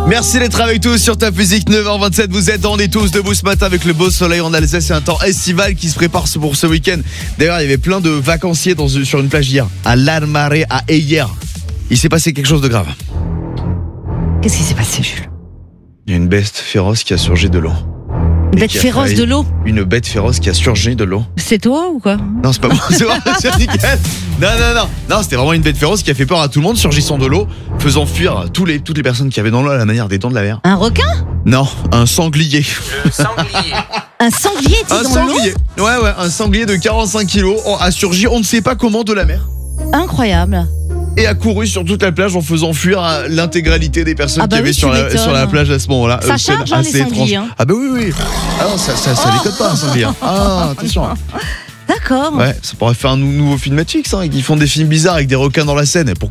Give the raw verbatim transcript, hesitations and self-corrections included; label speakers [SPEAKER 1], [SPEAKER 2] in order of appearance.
[SPEAKER 1] Merci d'être avec tous sur Top Music, neuf heures vingt-sept. Vous êtes on est tous debout ce matin avec le beau soleil en Alsace. C'est un temps estival qui se prépare pour ce week-end. D'ailleurs, il y avait plein de vacanciers dans, sur une plage hier, à Lanmare, à Eyer. Il s'est passé quelque chose de grave.
[SPEAKER 2] Qu'est-ce qui s'est passé, Jules?
[SPEAKER 1] Il y a une bête féroce qui a surgi de l'eau.
[SPEAKER 2] Une bête féroce
[SPEAKER 1] failli...
[SPEAKER 2] de l'eau?
[SPEAKER 1] Une bête féroce qui a surgi de l'eau.
[SPEAKER 2] C'est toi ou quoi?
[SPEAKER 1] Non, c'est pas moi, c'est moi, c'est nickel. Non, non, non, non, c'était vraiment une bête féroce qui a fait peur à tout le monde, surgissant de l'eau, faisant fuir tous les, toutes les personnes qui avaient dans l'eau à la manière des dents de la mer.
[SPEAKER 2] Un requin?
[SPEAKER 1] Non, un sanglier.
[SPEAKER 3] Le sanglier.
[SPEAKER 2] Un sanglier était
[SPEAKER 1] Un
[SPEAKER 2] dans
[SPEAKER 1] sanglier. Ouais, ouais, un sanglier de quarante-cinq kilos a surgi, on ne sait pas comment, de la mer.
[SPEAKER 2] l'eau? Incroyable.
[SPEAKER 1] Et a couru sur toute la plage en faisant fuir l'intégralité des personnes
[SPEAKER 2] Ah bah
[SPEAKER 1] qui avaient
[SPEAKER 2] oui,
[SPEAKER 1] sur,
[SPEAKER 2] tu
[SPEAKER 1] la,
[SPEAKER 2] m'étonnes.
[SPEAKER 1] sur la plage à ce moment-là.
[SPEAKER 2] Ça
[SPEAKER 1] Euh, scène
[SPEAKER 2] charge, hein, les
[SPEAKER 1] assez étrange.
[SPEAKER 2] sangliers, hein.
[SPEAKER 1] Ah bah oui, oui. Ah non, ça, ça, ça
[SPEAKER 2] Oh.
[SPEAKER 1] déconne pas, un sanglier. Ah, attention.
[SPEAKER 2] D'accord.
[SPEAKER 1] Ouais, ça pourrait faire un nou- nouveau film Netflix, hein. Ils font des films bizarres avec des requins dans la Seine. Pourquoi